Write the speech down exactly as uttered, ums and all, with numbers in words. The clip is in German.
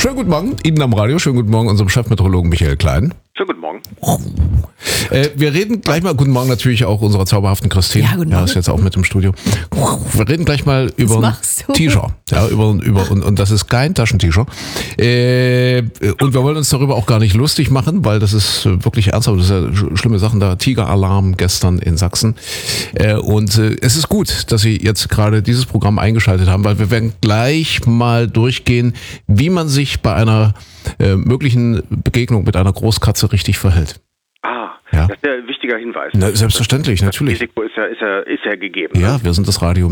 Schönen guten Morgen, Ihnen am Radio. Schönen guten Morgen, unserem Chefmeteorologen Michael Klein. Schönen guten Morgen. Äh, wir reden gleich mal, guten Morgen natürlich auch unserer zauberhaften Christine. Ja, guten Ja, Morgen. ist jetzt auch mit im Studio. Wir reden gleich mal über ein machst du? T-Shirt. Ja, über, über, und, und das ist kein Taschent-T-Shirt. Äh, und wir wollen uns darüber auch gar nicht lustig machen, weil das ist wirklich ernsthaft. Das ist ja sch- schlimme Sachen da. Tigeralarm gestern in Sachsen. Äh, und äh, es ist gut, dass Sie jetzt gerade dieses Programm eingeschaltet haben, weil wir werden gleich mal durchgehen, wie man sich bei einer äh, möglichen Begegnung mit einer Großkatze richtig verhält. Ah, Ja. das ist ja ein wichtiger Hinweis. Na, selbstverständlich, natürlich. Das Risiko ist ja, ist ja, ist ja gegeben. Ja, wir sind das Radio